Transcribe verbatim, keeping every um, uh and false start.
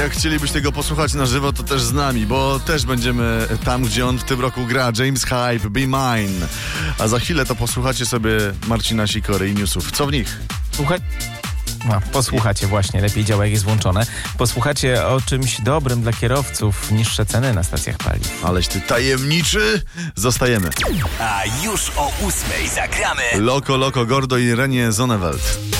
jak chcielibyście go posłuchać na żywo, to też z nami, bo też będziemy tam, gdzie on w tym roku gra. James Hype, Be Mine. A za chwilę to posłuchacie sobie Marcina Sikory i newsów. Co w nich? Słuchaj... No, posłuchacie właśnie, lepiej działa jak jest włączone. Posłuchacie o czymś dobrym dla kierowców, niższe ceny na stacjach paliw. Aleś ty tajemniczy. Zostajemy. A już o ósmej zagramy Loco Loco Gordo i Renie Zonneveld.